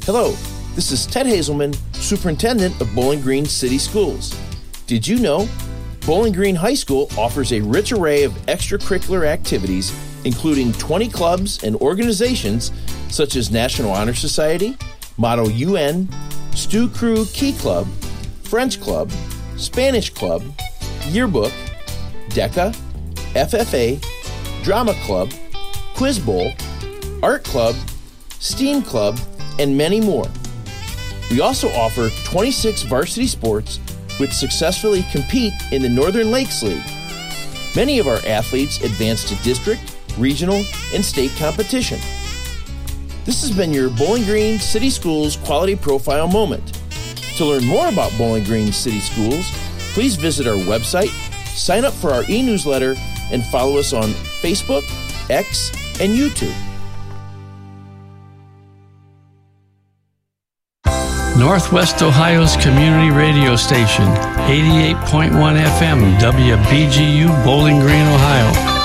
Hello, this is Ted Hazelman, Superintendent of Bowling Green City Schools. Did you know Bowling Green High School offers a rich array of extracurricular activities, including 20 clubs and organizations such as National Honor Society, Motto UN, Stew Crew Key Club, French Club, Spanish Club, Yearbook, DECA, FFA, Drama Club, Quiz Bowl, Art Club, STEAM Club, and many more. We also offer 26 varsity sports which successfully compete in the Northern Lakes League. Many of our athletes advance to district, regional, and state competition. This has been your Bowling Green City Schools Quality Profile Moment. To learn more about Bowling Green City Schools, please visit our website, sign up for our e-newsletter, and follow us on Facebook, X, and YouTube. Northwest Ohio's community radio station, 88.1 FM, WBGU, Bowling Green, Ohio.